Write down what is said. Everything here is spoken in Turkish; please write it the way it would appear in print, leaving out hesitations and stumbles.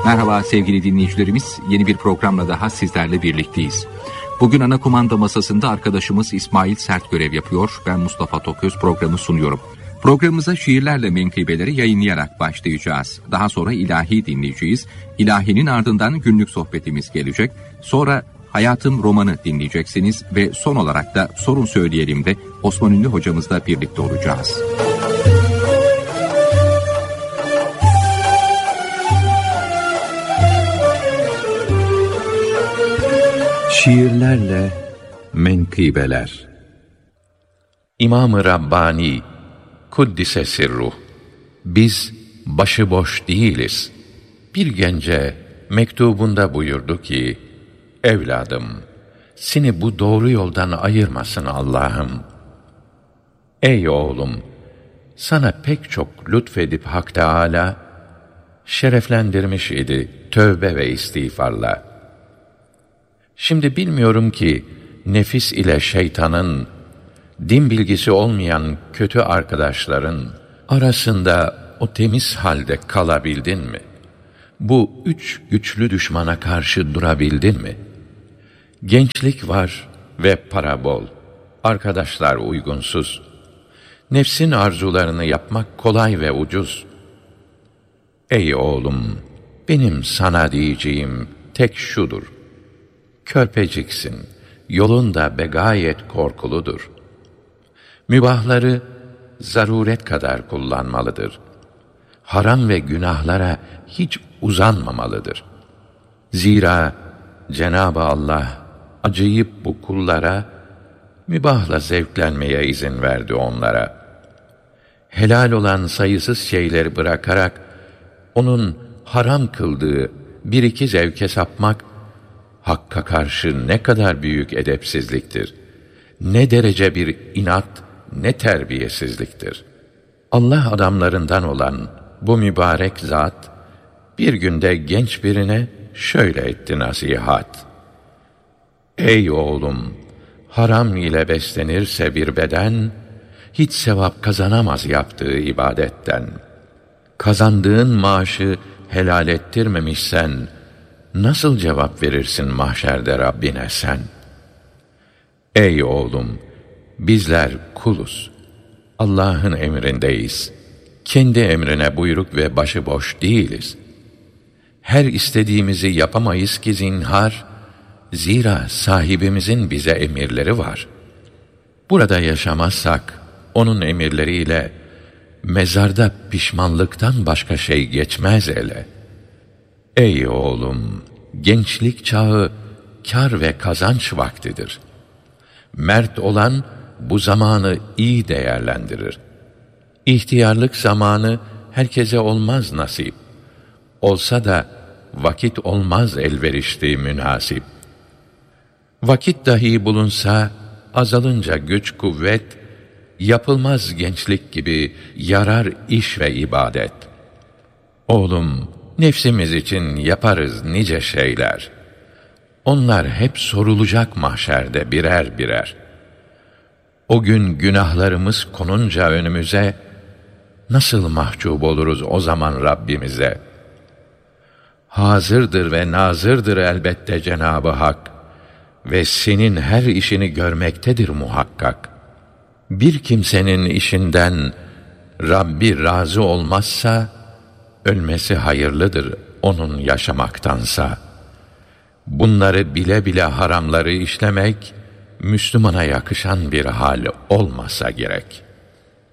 Merhaba sevgili dinleyicilerimiz, yeni bir programla daha sizlerle birlikteyiz. Bugün ana kumanda masasında arkadaşımız İsmail Sert görev yapıyor. Ben Mustafa Toköz programı sunuyorum. Programımıza şiirlerle menkıbeleri yayınlayarak başlayacağız. Daha sonra ilahi dinleyeceğiz. İlahinin ardından günlük sohbetimiz gelecek. Sonra Hayatım romanı dinleyeceksiniz ve son olarak da Sorun Söyleyelim de Osman Ünlü hocamızla birlikte olacağız. Şiirlerle menkıbeler. İmam-ı Rabbani Kuddise Sirruh, biz başıboş değiliz. Bir gence mektubunda buyurdu ki, evladım, seni bu doğru yoldan ayırmasın Allah'ım. Ey oğlum, sana pek çok lütfedip Hak Teâlâ şereflendirmiş idi tövbe ve istiğfarla. Şimdi bilmiyorum ki nefis ile şeytanın, din bilgisi olmayan kötü arkadaşların arasında o temiz halde kalabildin mi? Bu üç güçlü düşmana karşı durabildin mi? Gençlik var ve para bol, arkadaşlar uygunsuz. Nefsin arzularını yapmak kolay ve ucuz. Ey oğlum, benim sana diyeceğim tek şudur. Körpeciksin, yolun da begayet korkuludur. Mübahları zaruret kadar kullanmalıdır. Haram ve günahlara hiç uzanmamalıdır. Zira Cenab-ı Allah acıyıp bu kullara mübahla zevklenmeye izin verdi onlara. Helal olan sayısız şeyleri bırakarak onun haram kıldığı bir iki zevke sapmak Hakk'a karşı ne kadar büyük edepsizliktir. Ne derece bir inat, ne terbiyesizliktir. Allah adamlarından olan bu mübarek zat, bir günde genç birine şöyle etti nasihat. Ey oğlum, haram ile beslenirse bir beden, hiç sevap kazanamaz yaptığı ibadetten. Kazandığın maaşı helal ettirmemişsen, nasıl cevap verirsin mahşerde Rabbine sen? Ey oğlum, bizler kuluz. Allah'ın emrindeyiz. Kendi emrine buyruk ve başıboş değiliz. Her istediğimizi yapamayız ki zinhar, zira sahibimizin bize emirleri var. Burada yaşamazsak, onun emirleriyle, mezarda pişmanlıktan başka şey geçmez ele. Ey oğlum, gençlik çağı kar ve kazanç vaktidir. Mert olan bu zamanı iyi değerlendirir. İhtiyarlık zamanı herkese olmaz nasip. Olsa da vakit olmaz elverişli münasip. Vakit dahi bulunsa azalınca güç kuvvet, yapılmaz gençlik gibi yarar iş ve ibadet. Oğlum, nefsimiz için yaparız nice şeyler. Onlar hep sorulacak mahşerde birer birer. O gün günahlarımız konunca önümüze, nasıl mahcup oluruz o zaman Rabbimize? Hazırdır ve nazırdır elbette Cenab-ı Hak ve senin her işini görmektedir muhakkak. Bir kimsenin işinden Rabbi razı olmazsa, ölmesi hayırlıdır onun yaşamaktansa. Bunları bile bile haramları işlemek, Müslümana yakışan bir hal olmasa gerek.